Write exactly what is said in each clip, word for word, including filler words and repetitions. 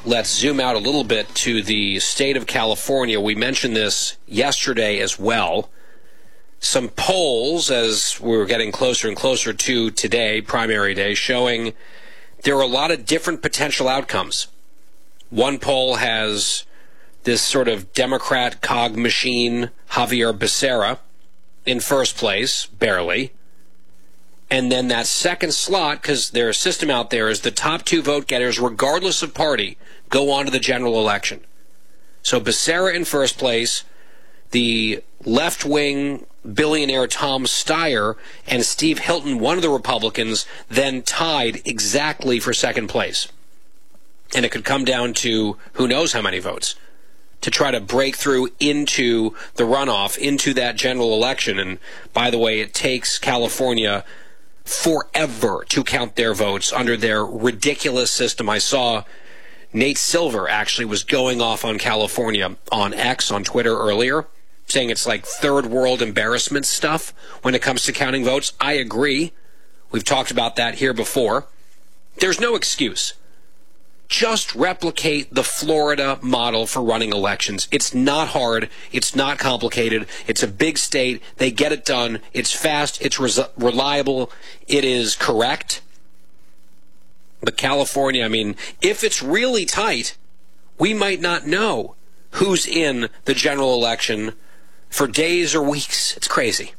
let's zoom out a little bit to the state of California. We mentioned this yesterday as well. Some polls, as we're getting closer and closer to today, primary day, showing there are a lot of different potential outcomes. One poll has this sort of Democrat cog machine, Javier Becerra, in first place, barely. And then that second slot, because their system out there is the top two vote getters, regardless of party, go on to the general election. So Becerra in first place, the left-wing billionaire Tom Steyer and Steve Hilton, one of the Republicans, then tied exactly for second place. And it could come down to who knows how many votes to try to break through into the runoff, into that general election. And by the way, it takes California forever to count their votes under their ridiculous system. I saw Nate Silver actually was going off on California on X, on Twitter earlier, saying it's like third world embarrassment stuff when it comes to counting votes. I agree. We've talked about that here before. There's no excuse. Just replicate the Florida model for running elections. It's not hard. It's not complicated. It's a big state. They get it done. It's fast. It's res- reliable. It is correct. But California, I mean, if it's really tight, we might not know who's in the general election for days or weeks. It's crazy.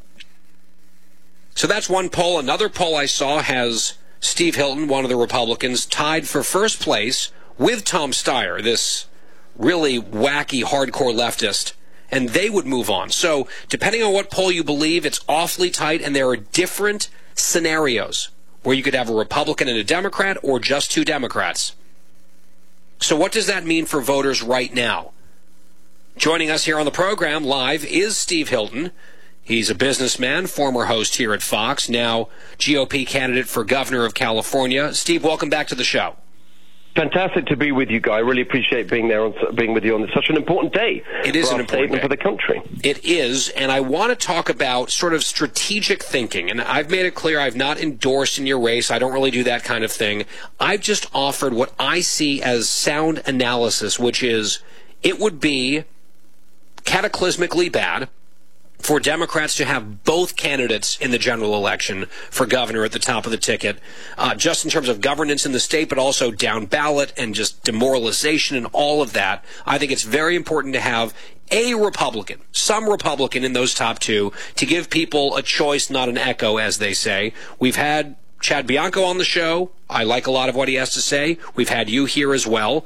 So that's one poll. Another poll I saw has Steve Hilton, one of the Republicans, tied for first place with Tom Steyer, this really wacky, hardcore leftist, and they would move on. So depending on what poll you believe, it's awfully tight, and there are different scenarios where you could have a Republican and a Democrat or just two Democrats. So what does that mean for voters right now? Joining us here on the program live is Steve Hilton. He's a businessman, former host here at Fox, now G O P candidate for governor of California. Steve, welcome back to the show. Fantastic to be with you, Guy. I really appreciate being there, on, being with you on such an important day. It is for an our important state and day for the country. It is, and I want to talk about sort of strategic thinking. And I've made it clear I've not endorsed in your race. I don't really do that kind of thing. I've just offered what I see as sound analysis, which is it would be cataclysmically bad for Democrats to have both candidates in the general election for governor at the top of the ticket, uh, just in terms of governance in the state, but also down ballot and just demoralization and all of that. I think it's very important to have a Republican, some Republican in those top two, to give people a choice, not an echo, as they say. We've had Chad Bianco on the show. I like a lot of what he has to say. We've had you here as well.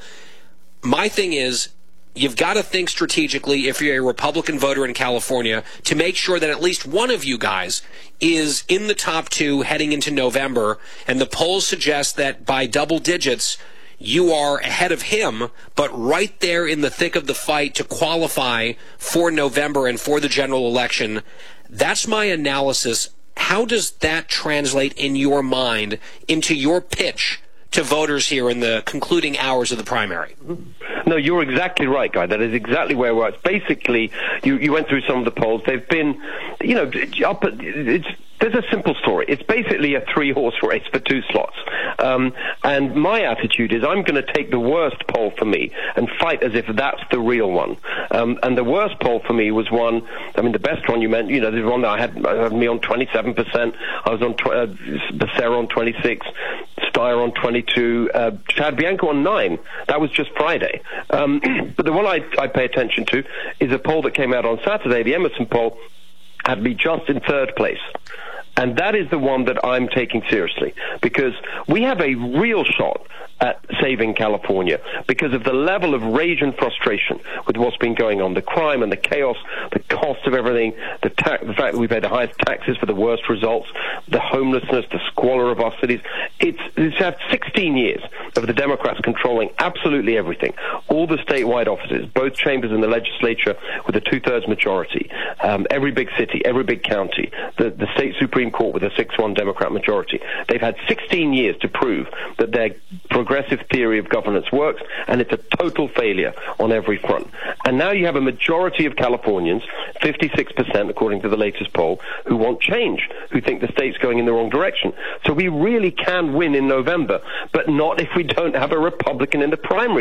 My thing is, you've got to think strategically if you're a Republican voter in California to make sure that at least one of you guys is in the top two heading into November. And the polls suggest that by double digits, you are ahead of him, but right there in the thick of the fight to qualify for November and for the general election. That's my analysis. How does that translate in your mind into your pitch to voters here in the concluding hours of the primary? No, you're exactly right, Guy. That is exactly where we're at. Basically, you, you went through some of the polls. They've been, you know, up at, it's, there's a simple story. It's basically a three-horse race for two slots. Um, and my attitude is I'm going to take the worst poll for me and fight as if that's the real one. Um, and the worst poll for me was one, I mean, the best one you meant, you know, the one that I had, I had me on twenty-seven percent. I was on, tw- uh, Becerra on twenty-six, Steyer on twenty-two, uh, Chad Bianco on nine. That was just Friday. Um, but the one I, I pay attention to is a poll that came out on Saturday, the Emerson poll, had me just in third place. And that is the one that I'm taking seriously, because we have a real shot at saving California because of the level of rage and frustration with what's been going on, the crime and the chaos, the cost of everything, the, ta- the fact that we pay the highest taxes for the worst results, the homelessness, the squalor of our cities. It's, it's had sixteen years of the Democrats controlling absolutely everything, all the statewide offices, both chambers in the legislature with a two-thirds majority, um, every big city, every big county, the, the state Supreme Court with a six one Democrat majority. They've had sixteen years to prove that their progressive theory of governance works, and it's a total failure on every front. And now you have a majority of Californians, fifty-six percent according to the latest poll, who want change, who think the state's going in the wrong direction. So we really can win in November, but not if we don't have a Republican in the primary.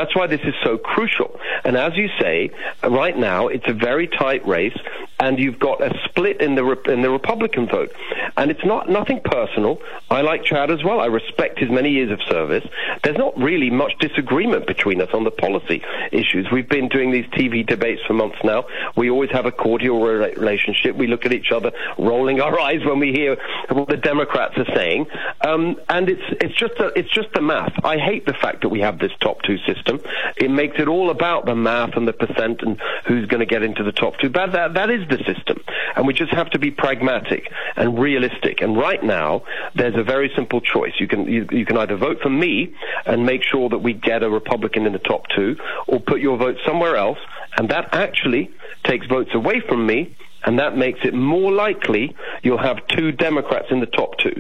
that's why this is so crucial. And as you say, right now, it's a very tight race, and you've got a split in the in the Republican vote. And it's not nothing personal. I like Chad as well. I respect his many years of service. There's not really much disagreement between us on the policy issues. We've been doing these T V debates for months now. We always have a cordial relationship. We look at each other, rolling our eyes when we hear what the Democrats are saying. Um, and it's it's just a, it's just the math. I hate the fact that we have this top two system. It makes it all about the math and the percent and who's going to get into the top two. But that that is the system, and we just have to be pragmatic and realistic. And right now, there's a very simple choice. You can you, you can either vote for me and make sure that we get a Republican in the top two, or put your vote somewhere else, and that actually takes votes away from me, and that makes it more likely you'll have two Democrats in the top two.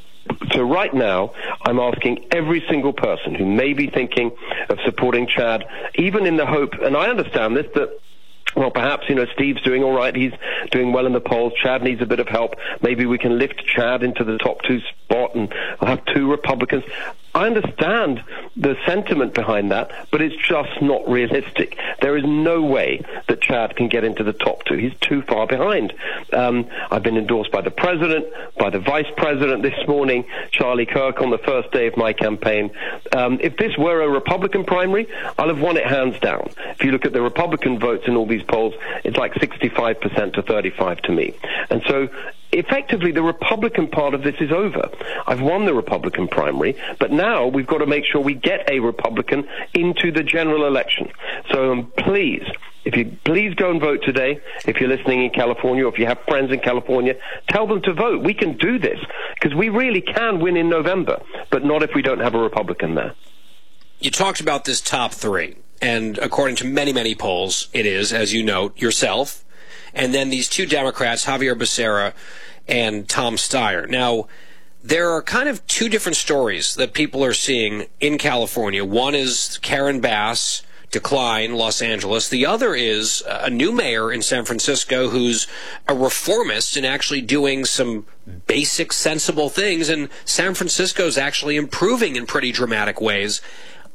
So right now, I'm asking every single person who may be thinking of supporting Chad, even in the hope, and I understand this, that well, perhaps, you know, Steve's doing all right. He's doing well in the polls. Chad needs a bit of help. Maybe we can lift Chad into the top two spot and we'll have two Republicans. I understand the sentiment behind that, but it's just not realistic. There is no way that Chad can get into the top two. He's too far behind. Um, I've been endorsed by the president, by the vice president this morning, Charlie Kirk on the first day of my campaign. Um, if this were a Republican primary, I'll have won it hands down. If you look at the Republican votes in all these polls, it's like sixty-five percent to thirty-five to me. And so effectively, the Republican part of this is over. I've won the Republican primary, but now we've got to make sure we get a Republican into the general election. So um, please, if you please go and vote today, if you're listening in California, or if you have friends in California, tell them to vote. We can do this, because we really can win in November, but not if we don't have a Republican there. You talked about this top three, and according to many, many polls, it is, as you note, yourself, and then these two Democrats, Xavier Becerra and Tom Steyer. Now, there are kind of two different stories that people are seeing in California. One is Karen Bass decline, Los Angeles. The other is a new mayor in San Francisco who's a reformist and actually doing some basic, sensible things, and San Francisco's actually improving in pretty dramatic ways.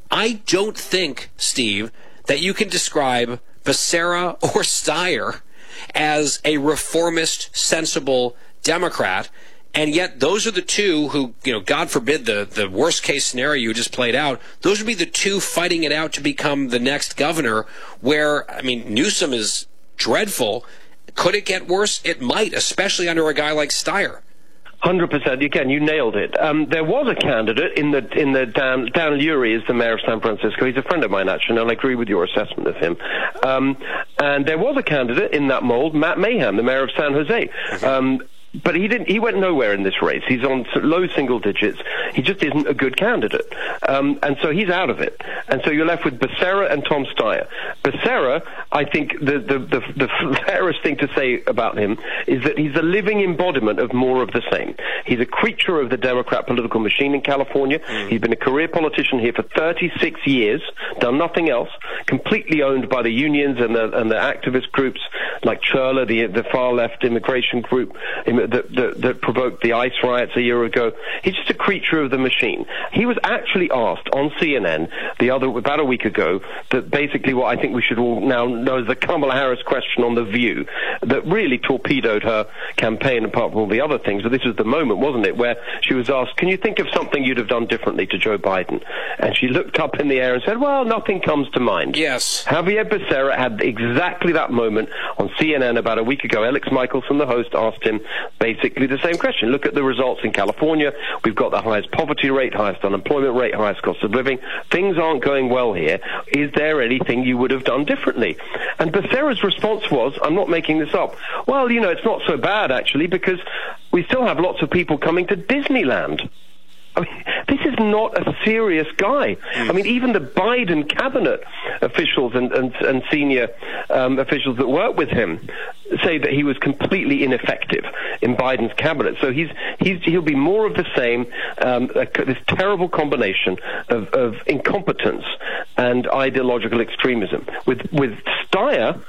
I don't think, Steve, that you can describe Becerra or Steyer as a reformist, sensible Democrat, and yet those are the two who, you know, God forbid the, the worst case scenario you just played out, those would be the two fighting it out to become the next governor, where, I mean, Newsom is dreadful. Could it get worse? It might, especially under a guy like Steyer. one hundred percent. Again, you nailed it. Um, there was a candidate in the in the Dan, Dan Lurie is the mayor of San Francisco. He's a friend of mine, actually, and I agree with your assessment of him. Um, and there was a candidate in that mold, Matt Mayhem, the mayor of San Jose. Um, But he didn't. He went nowhere in this race. He's on low single digits. He just isn't a good candidate, um, and so he's out of it. And so you're left with Becerra and Tom Steyer. Becerra, I think the the the, the fairest thing to say about him is that he's a living embodiment of more of the same. He's a creature of the Democrat political machine in California. Mm. He's been a career politician here for thirty-six years, done nothing else. Completely owned by the unions and the and the activist groups like Churla, the the far left immigration group that, that, that provoked the ICE riots a year ago. He's just a creature of the machine. He was actually asked on C N N the other about a week ago that basically what I think we should all now know is the Kamala Harris question on The View that really torpedoed her campaign apart from all the other things. But this was the moment, wasn't it, where she was asked, can you think of something you'd have done differently to Joe Biden? And she looked up in the air and said, well, nothing comes to mind. Yes. Javier Becerra had exactly that moment on C N N about a week ago. Alex Michelson, the host, asked him basically the same question. Look at the results in California. We've got the highest poverty rate, highest unemployment rate, highest cost of living. Things aren't going well here. Is there anything you would have done differently? And Becerra's response was, I'm not making this up, well, you know, it's not so bad, actually, because we still have lots of people coming to Disneyland. I mean, this is not a serious guy. Mm. I mean, even the Biden cabinet officials and, and, and senior um, officials that work with him say that he was completely ineffective in Biden's cabinet. So he's, he's he'll be more of the same, um, a, this terrible combination of, of incompetence and ideological extremism. With with Steyer,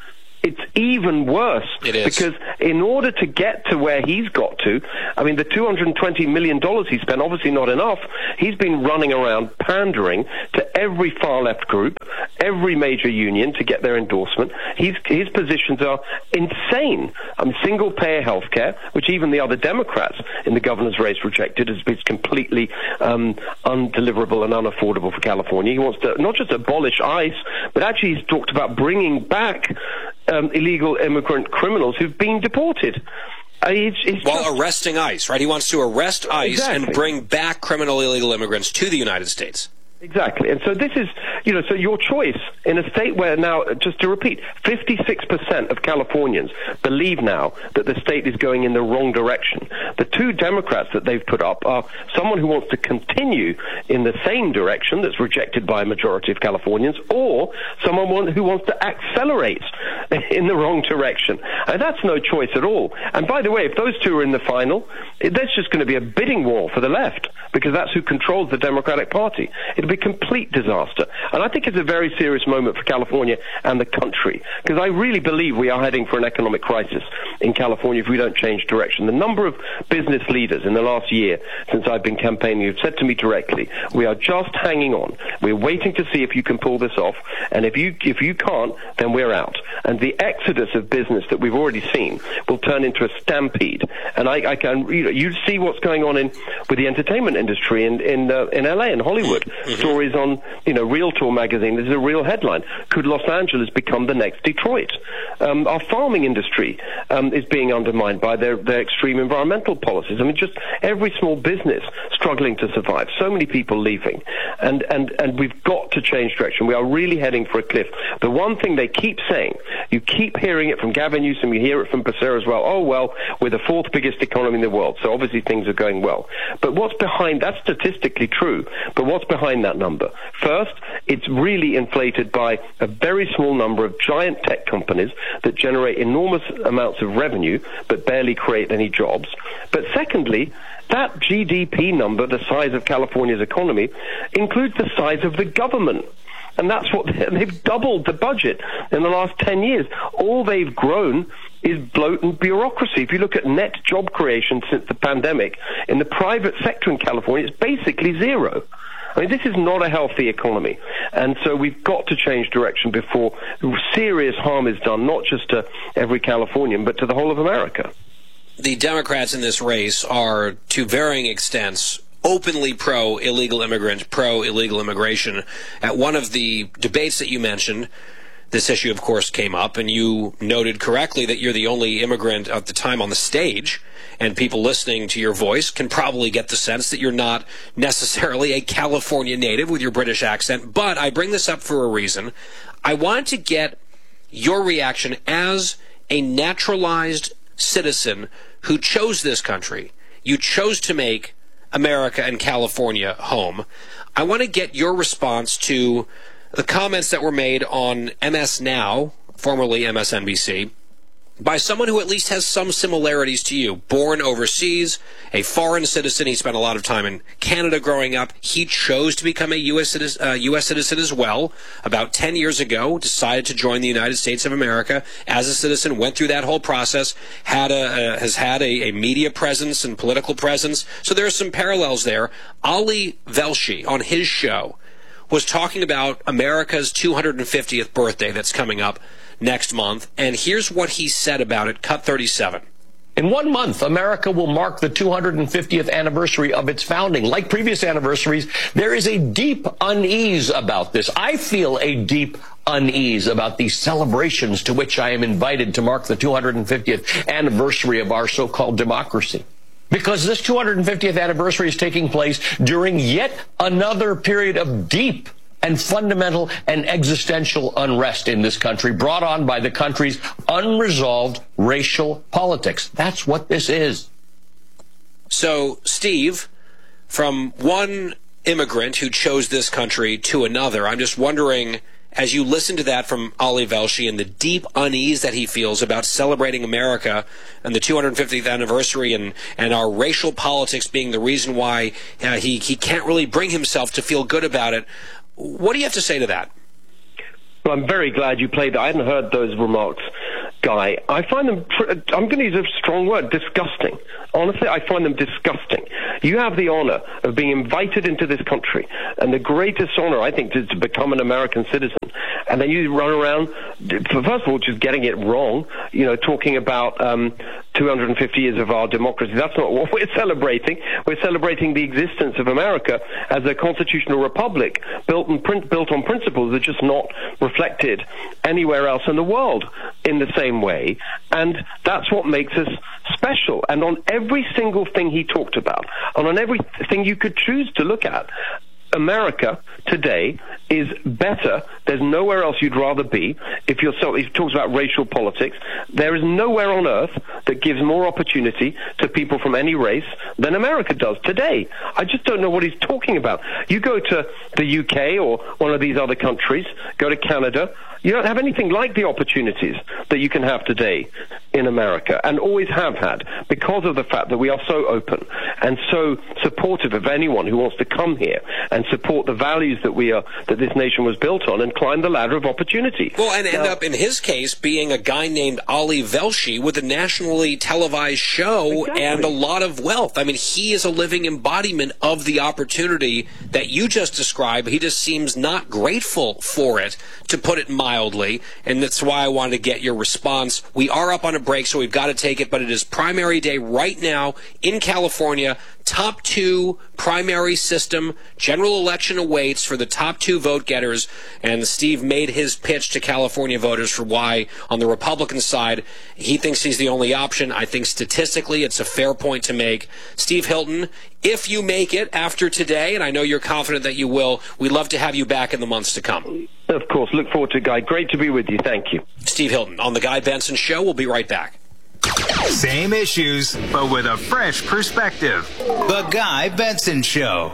it's even worse. It is. Because in order to get to where he's got to, I mean, the two hundred twenty million dollars he spent, obviously not enough. He's been running around pandering to every far-left group, every major union to get their endorsement. He's, his positions are insane. I mean, single-payer health care, which even the other Democrats in the governor's race rejected as it's completely um, undeliverable and unaffordable for California. He wants to not just abolish ICE, but actually he's talked about bringing back um, illegal immigrant criminals who've been deported. Uh, it's, it's While just... arresting ICE, right? He wants to arrest ICE exactly. and bring back criminal illegal immigrants to the United States. Exactly. And so this is, you know, so your choice in a state where now, just to repeat, fifty-six percent of Californians believe now that the state is going in the wrong direction. The two Democrats that they've put up are someone who wants to continue in the same direction that's rejected by a majority of Californians, or someone who wants to accelerate in the wrong direction. And that's no choice at all. And by the way, if those two are in the final, there's just going to be a bidding war for the left, because that's who controls the Democratic Party. It'll be a complete disaster. And I think it's a very serious moment for California and the country, because I really believe we are heading for an economic crisis in California if we don't change direction. The number of business leaders in the last year since I've been campaigning have said to me directly, we are just hanging on. We're waiting to see if you can pull this off, and if you if you can't, then we're out. And the exodus of business that we've already seen will turn into a stampede. And I, I can, you know, you see what's going on in with the entertainment industry in in uh, in L A and Hollywood. Mm-hmm. Stories on, you know, Realtor magazine. This is a real headline. Could Los Angeles become the next Detroit? Um, our farming industry um, is being undermined by their, their extreme environmental policies. I mean, just every small business struggling to survive. So many people leaving. And, and, and we've got to change direction. We are really heading for a cliff. The one thing they keep saying, you keep hearing it from Gavin Newsom, you hear it from Becerra as well, oh, well, we're the fourth biggest economy in the world, so obviously things are going well. But what's behind, that's statistically true, but what's behind that number? First, it's really inflated by a very small number of giant tech companies that generate enormous amounts of revenue but barely create any jobs. But secondly, that G D P number, the size of California's economy, includes the size of the government. And that's what they've doubled the budget in the last ten years. All they've grown is bloat and bureaucracy. If you look at net job creation since the pandemic in the private sector in California, it's basically zero. I mean, this is not a healthy economy. And so we've got to change direction before serious harm is done, not just to every Californian, but to the whole of America. The Democrats in this race are, to varying extents, openly pro-illegal immigrant, pro-illegal immigration. At one of the debates that you mentioned, this issue, of course, came up, and you noted correctly that you're the only immigrant at the time on the stage, and people listening to your voice can probably get the sense that you're not necessarily a California native with your British accent. But I bring this up for a reason. I want to get your reaction as a naturalized citizen who chose this country. You chose to make America and California home. I want to get your response to the comments that were made on M S Now, formerly M S N B C, by someone who at least has some similarities to you. Born overseas, a foreign citizen. He spent a lot of time in Canada growing up. He chose to become a U S citizen, uh, U S citizen as well. About ten years ago, decided to join the United States of America as a citizen, went through that whole process, had a, uh, has had a, a media presence and political presence. So there are some parallels there. Ali Velshi, on his show, was talking about America's two hundred fiftieth birthday that's coming up next month, and here's what he said about it. Cut thirty-seven. In one month, America will mark the two hundred fiftieth anniversary of its founding. Like previous anniversaries, there is a deep unease about this. I feel a deep unease about these celebrations to which I am invited to mark the two hundred fiftieth anniversary of our so-called democracy. Because this two hundred fiftieth anniversary is taking place during yet another period of deep and fundamental and existential unrest in this country, brought on by the country's unresolved racial politics. That's what this is. So, Steve, from one immigrant who chose this country to another, I'm just wondering, as you listen to that from Ali Velshi and the deep unease that he feels about celebrating America and the two hundred fiftieth anniversary and, and our racial politics being the reason why uh, he, he can't really bring himself to feel good about it, what do you have to say to that? Well, I'm very glad you played that. I hadn't heard those remarks Guy, I find them, I'm going to use a strong word, disgusting. Honestly, I find them disgusting. You have the honor of being invited into this country, and the greatest honor, I think, is to become an American citizen. And then you run around, first of all, just getting it wrong, you know, talking about um, two hundred fifty years of our democracy. That's not what we're celebrating. We're celebrating the existence of America as a constitutional republic built, and print, built on principles that are just not reflected anywhere else in the world in the same way. And that's what makes us special. And on every single thing he talked about, and on everything you could choose to look at, America today is better. There's nowhere else you'd rather be. If you're so, if he talks about racial politics, there is nowhere on earth that gives more opportunity to people from any race than America does today. I just don't know what he's talking about. You go to the U K or one of these other countries, go to Canada, you don't have anything like the opportunities that you can have today in America, and always have had, because of the fact that we are so open and so supportive of anyone who wants to come here and support the values that we are, that this nation was built on, and climb the ladder of opportunity. Well, and now, end up, in his case, being a guy named Ali Velshi with a nationally televised show exactly. and a lot of wealth. I mean, he is a living embodiment of the opportunity that you just described. He just seems not grateful for it, to put it mildly, and that's why I wanted to get your response. We are up on a break, so we've got to take it, but it is primary day right now in California. Top two primary system. General election awaits for the top two vote getters, and Steve made his pitch to California voters for why, on the Republican side, he thinks he's the only option. I think statistically it's a fair point to make. Steve Hilton, if you make it after today, and I know you're confident that you will, we'd love to have you back in the months to come. Of course. Look forward to it, Guy. Great to be with you. Thank you. Steve Hilton on The Guy Benson Show. We'll be right back. Same issues, but with a fresh perspective. The Guy Benson Show.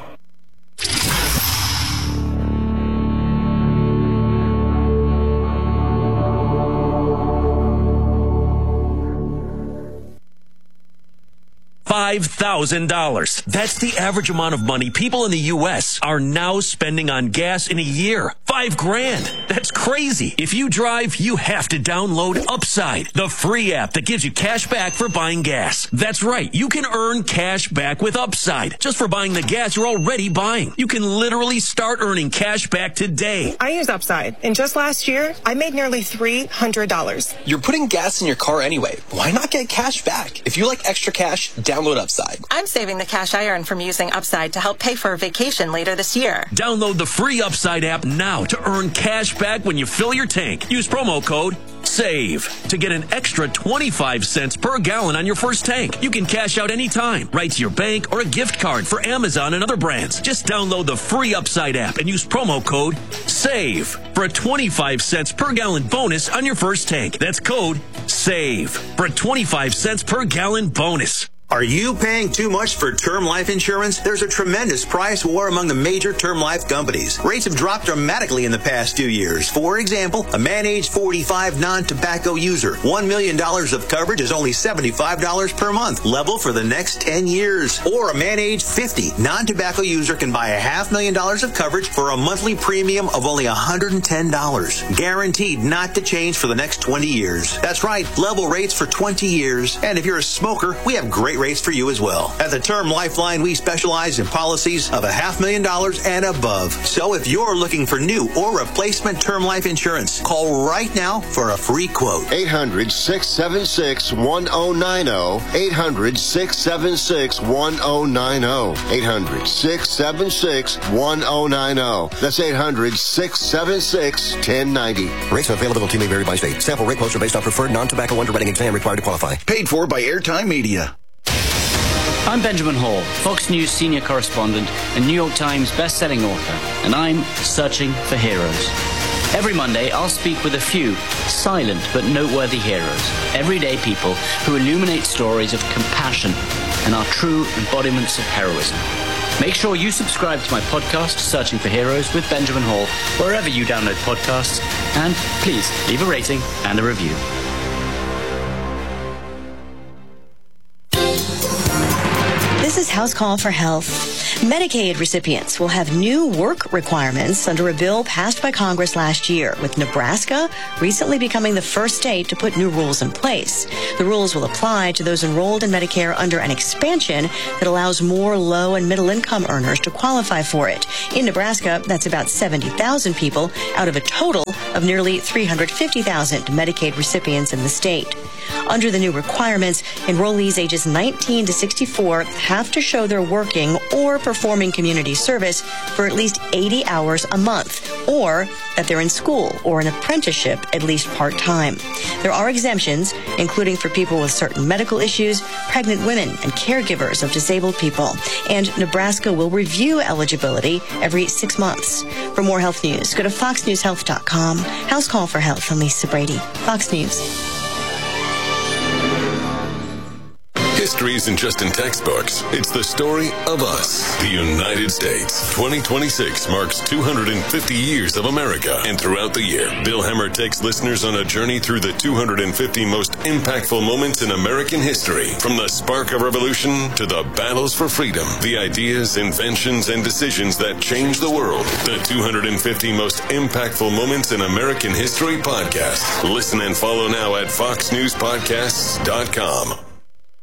five thousand dollars. That's the average amount of money people in the U S are now spending on gas in a year. Five grand. That's crazy. If you drive, you have to download Upside, the free app that gives you cash back for buying gas. That's right. You can earn cash back with Upside just for buying the gas you're already buying. You can literally start earning cash back today. I use Upside, and just last year, I made nearly three hundred dollars. You're putting gas in your car anyway. Why not get cash back? If you like extra cash, download Upside. I'm saving the cash I earn from using Upside to help pay for a vacation later this year. Download the free Upside app now to earn cash back when you fill your tank. Use promo code SAVE to get an extra twenty-five cents per gallon on your first tank. You can cash out anytime, right to your bank or a gift card for Amazon and other brands. Just download the free Upside app and use promo code SAVE for a twenty-five cents per gallon bonus on your first tank. That's code SAVE for a twenty-five cents per gallon bonus. Are you paying too much for term life insurance? There's a tremendous price war among the major term life companies. Rates have dropped dramatically in the past few years. For example, a man age forty-five non-tobacco user, one million dollars of coverage is only seventy-five dollars per month, level for the next ten years. Or a man age fifty non-tobacco user can buy a half million dollars of coverage for a monthly premium of only one hundred ten dollars. Guaranteed not to change for the next twenty years. That's right, level rates for twenty years. And if you're a smoker, we have great rates for you as well. At the Term Lifeline, we specialize in policies of a half million dollars and above. So if you're looking for new or replacement term life insurance, call right now for a free quote. eight hundred, six seven six, one oh nine oh. eight hundred, six seven six, one oh nine oh. eight hundred, six seven six, one oh nine oh. That's eight hundred, six seven six, one oh nine oh. Rates and availability may vary by state. Sample rate quotes are based on preferred non-tobacco underwriting exam required to qualify. Paid for by Airtime Media. I'm Benjamin Hall, Fox News senior correspondent and New York Times best-selling author, and I'm searching for heroes. Every Monday, I'll speak with a few silent but noteworthy heroes, everyday people who illuminate stories of compassion and are true embodiments of heroism. Make sure you subscribe to my podcast, Searching for Heroes with Benjamin Hall, wherever you download podcasts, and please leave a rating and a review. This is House Call for Health. Medicaid recipients will have new work requirements under a bill passed by Congress last year, with Nebraska recently becoming the first state to put new rules in place. The rules will apply to those enrolled in Medicare under an expansion that allows more low and middle income earners to qualify for it. In Nebraska, that's about seventy thousand people out of a total of nearly three hundred fifty thousand Medicaid recipients in the state. Under the new requirements, enrollees ages nineteen to sixty-four have to show they're working or performing community service for at least eighty hours a month, or that they're in school or an apprenticeship at least part-time. There are exemptions, including for people with certain medical issues, pregnant women, and caregivers of disabled people. And Nebraska will review eligibility every six months. For more health news, go to fox news health dot com. House Call for Health. I'm Lisa Brady, Fox News. History isn't just in textbooks. It's the story of us, the United States. twenty twenty-six marks two hundred fifty years of America. And throughout the year, Bill Hemmer takes listeners on a journey through the two hundred fifty most impactful moments in American history. From the spark of revolution to the battles for freedom, the ideas, inventions, and decisions that changed the world. The two hundred fifty most impactful moments in American history podcast. Listen and follow now at fox news podcasts dot com.